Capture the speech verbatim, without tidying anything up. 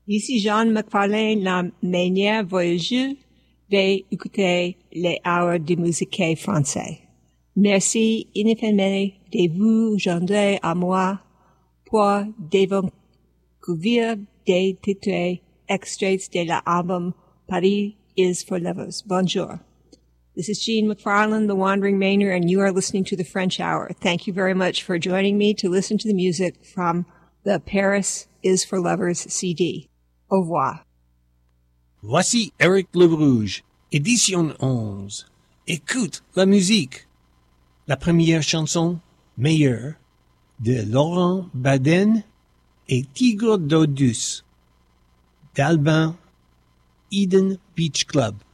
Ici Jean McFarlane, la manière voyageuse d'écouter les heures de musique français. Merci infiniment de vous joindre à moi pour découvrir des titres extraits de l'album Paris is for Lovers. Bonjour. This is Jean McFarlane, the Wandering Mainer, and you are listening to the French Hour. Thank you very much for joining me to listen to the music from the Paris is for Lovers C D. Au revoir. Voici Eric Lebrouge, édition onze. Écoute la musique. La première chanson, Meilleur, de Laurent Baden et Tigre d'eau douce, d'Albin Eden Beach Club.